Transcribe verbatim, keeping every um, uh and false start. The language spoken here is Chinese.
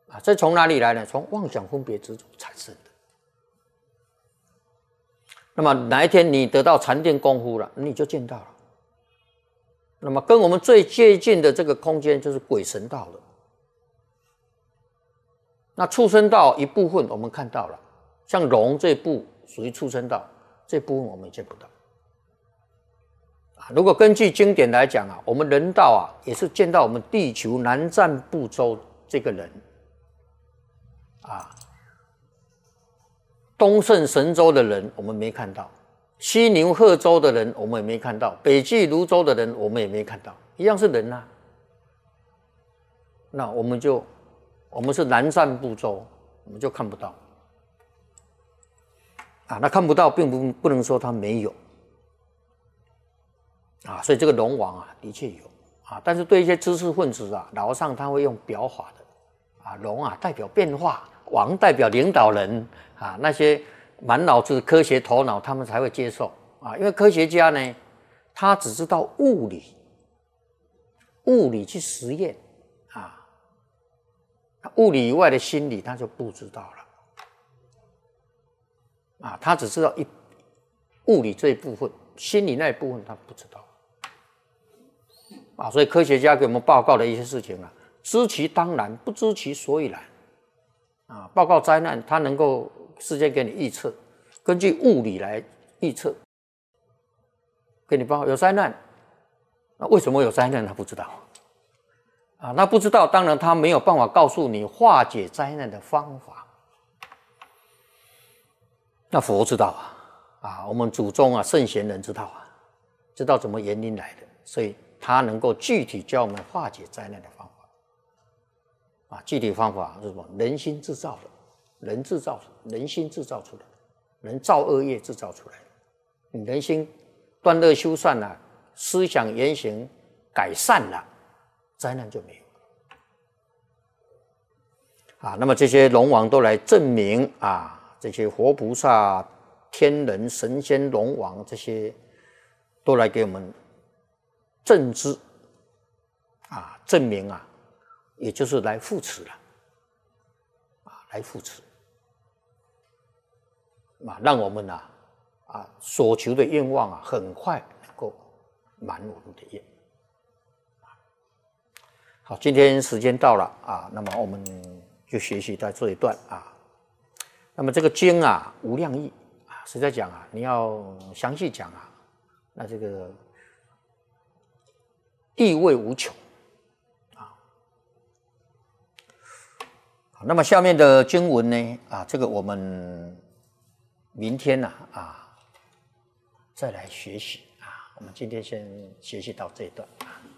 啊，这从哪里来呢？从妄想分别执着产生的。那么哪一天你得到禅定功夫了，你就见到了。那么跟我们最接近的这个空间就是鬼神道了。那畜生道一部分我们看到了，像龙这一部属于畜生道，这部分我们见不到。啊，如果根据经典来讲啊，我们人道啊也是见到我们地球南瞻部洲这个人，啊，东胜神州的人我们没看到。西牛贺州的人我们也没看到，北俱泸州的人我们也没看到，一样是人啊。那我们就我们是南瞻部洲，我们就看不到啊。那看不到并不不能说它没有啊，所以这个龙王啊的确有啊，但是对一些知识分子啊，老和尚他会用表法的啊，龙啊代表变化，王代表领导人啊，那些满脑子科学头脑，他们才会接受啊。因为科学家呢，他只知道物理，物理去实验啊，物理以外的心理他就不知道了啊。他只知道一物理这一部分，心理那一部分他不知道啊。所以科学家给我们报告的一些事情啊，知其当然，不知其所以然啊。报告灾难，他能够事先给你预测，根据物理来预测，给你报告有灾难，那为什么有灾难他不知道啊？那不知道，当然他没有办法告诉你化解灾难的方法。那佛知道啊，啊，我们祖宗啊，圣贤人知道啊，知道怎么原因来的，所以他能够具体教我们化解灾难的方法啊。具体方法是什么？人心制造的。人制造，人心制造出来，人造恶业制造出来。你人心断恶修善了，思想言行改善了，灾难就没有了啊。那么这些龙王都来证明啊，这些活菩萨、天人、神仙、龙王这些都来给我们证知啊，证明啊，也就是来扶持了啊，来扶持。啊，让我们啊啊所求的愿望啊，很快能够满我们的愿。好，今天时间到了啊，那么我们就学习到这一段啊。那么这个经啊，无量义啊，实在讲啊，你要详细讲啊，那这个意味无穷啊。那么下面的经文呢啊，这个我们明天呢 啊, 啊再来学习啊，我们今天先学习到这一段啊。